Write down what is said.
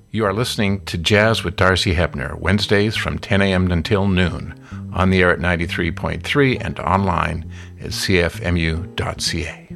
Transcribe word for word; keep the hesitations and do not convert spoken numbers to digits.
You are listening to Jazz with Darcy Hebner, Wednesdays from ten a.m. until noon, on the air at ninety-three point three and online at c f m u dot c a.